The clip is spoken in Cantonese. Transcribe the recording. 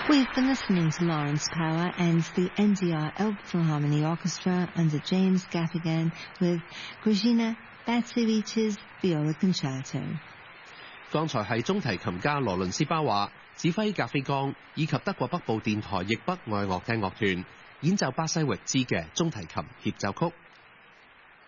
We've been listening to Lawrence Power and the NDR Elbphilharmonie Orchestra under James Gaffigan with Grażyna Batsevich's Viola Concerto。 剛才係中提琴家羅倫斯巴華指揮格菲岡以及德國北部電台譯北愛樂廳樂團演奏巴西域茲嘅中提琴協奏曲。